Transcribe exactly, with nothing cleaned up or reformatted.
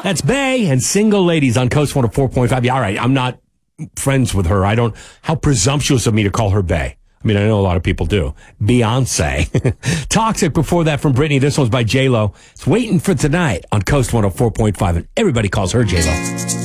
That's Bay and Single Ladies on Coast one oh four point five. Yeah, all right, I'm not friends with her. I don't, how presumptuous of me to call her Bay. I mean, I know a lot of people do. Beyonce. Toxic before that from Britney. This one's by J-Lo. It's Waiting for Tonight on Coast one oh four point five, and everybody calls her J-Lo.